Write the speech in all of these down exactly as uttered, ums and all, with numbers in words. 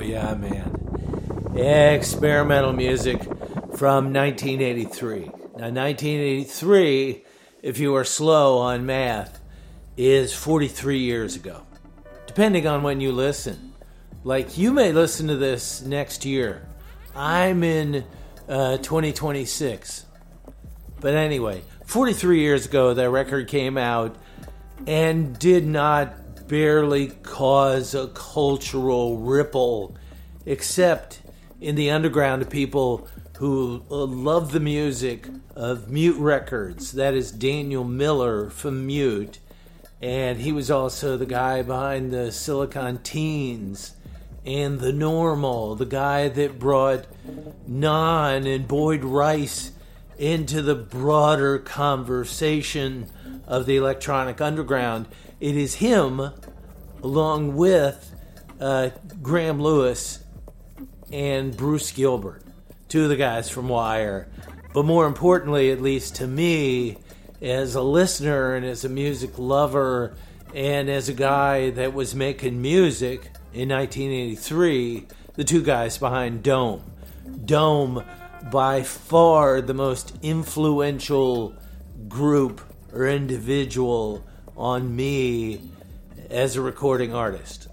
yeah, man. Experimental music from nineteen eighty-three. Now, nineteen eighty-three, if you are slow on math, is forty-three years ago. Depending on when you listen. Like, you may listen to this next year. I'm in uh, twenty twenty-six. But anyway, forty-three years ago, that record came out and did not barely cause a cultural ripple, except in the underground of people who love the music of Mute Records. That is Daniel Miller from Mute. And he was also the guy behind the Silicon Teens and The Normal, the guy that brought Nan and Boyd Rice into the broader conversation of the electronic underground. It is him, along with uh, Graham Lewis and Bruce Gilbert, two of the guys from Wire. But more importantly, at least to me, as a listener and as a music lover and as a guy that was making music in nineteen eighty-three, the two guys behind Dome. Dome, by far the most influential group or individual on me as a recording artist.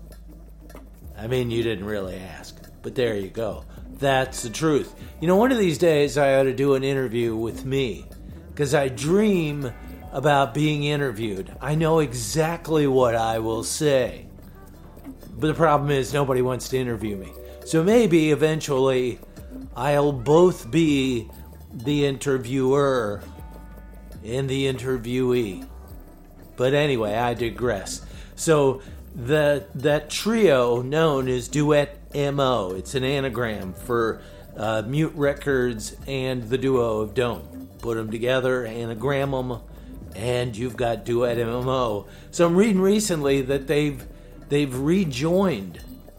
I mean, you didn't really ask, but there you go. That's the truth. You know, one of these days I ought to do an interview with me, because I dream about being interviewed. I know exactly what I will say. But the problem is nobody wants to interview me. So maybe eventually I'll both be the interviewer and the interviewee. But anyway, I digress. So the that trio known as Duet M O, it's an anagram for uh, Mute Records and the duo of Dome. Put them together, anagram them, and you've got Duet M O. So I'm reading recently that they've they've rejoined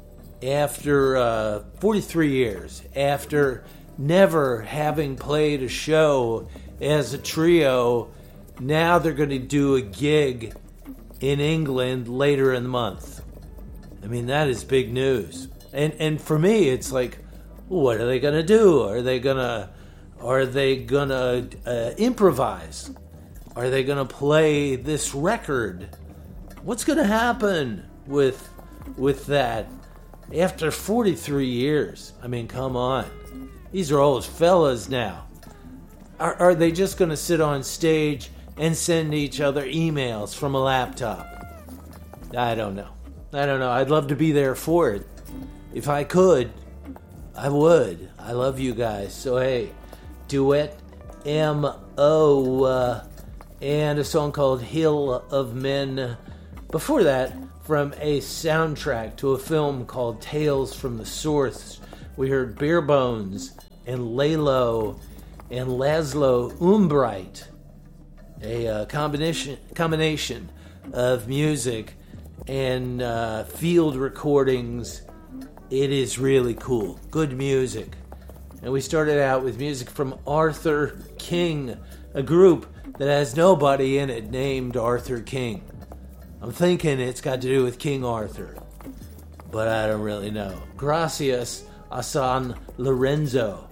after uh, forty-three years, after never having played a show as a trio. Now they're going to do a gig in England later in the month. I mean, that is big news. And and for me, it's like, what are they going to do? Are they going to are they going to uh, improvise? Are they going to play this record? What's going to happen with with that after forty-three years? I mean, come on. These are old fellas now. Are, are they just going to sit on stage and send each other emails from a laptop? I don't know. I don't know. I'd love to be there for it. If I could, I would. I love you guys. So, hey, Duet M O uh, and a song called Hill of Men. Before that, from a soundtrack to a film called Tales from the Source, we heard Bare Bones and Lalo and Laszlo Umbright, a uh, combination combination of music and uh, field recordings. It is really cool. Good music. And we started out with music from Arthur King, a group that has nobody in it named Arthur King. I'm thinking it's got to do with King Arthur, but I don't really know. Gracias a San Lorenzo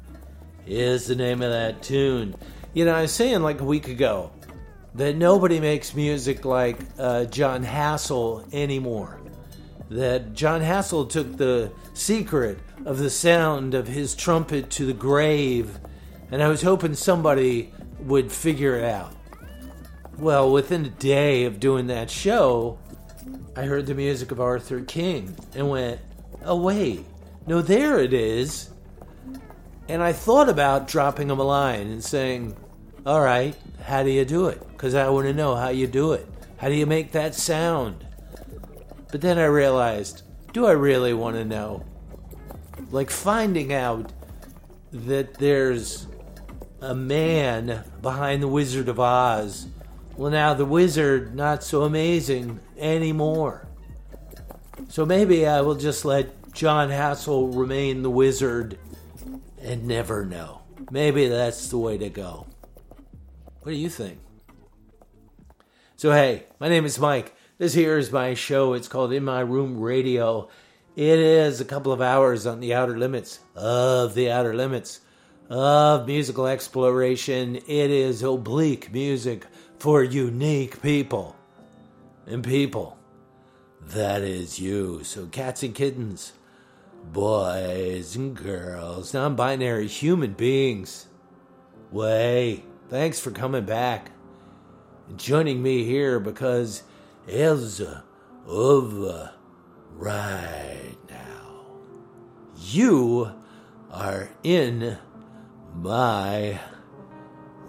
is the name of that tune. You know, I was saying like a week ago that nobody makes music like uh, John Hassel anymore. That John Hassel took the secret of the sound of his trumpet to the grave, and I was hoping somebody would figure it out. Well, within a day of doing that show, I heard the music of Arthur King and went, oh wait, no, there it is. And I thought about dropping him a line and saying, all right, how do you do it? Because I want to know how you do it. How do you make that sound? But then I realized, do I really want to know? Like finding out that there's a man behind the Wizard of Oz. Well, now the wizard, not so amazing anymore. So maybe I will just let John Hassel remain the wizard and never know. Maybe that's the way to go. What do you think? So hey, my name is Mike. This here is my show. It's called In My Room Radio. It is a couple of hours on the outer limits of the outer limits of musical exploration. It is oblique music for unique people. And people, that is you. So cats and kittens, boys and girls, non-binary human beings. Way, thanks for coming back and joining me here, because as of right now, you are in my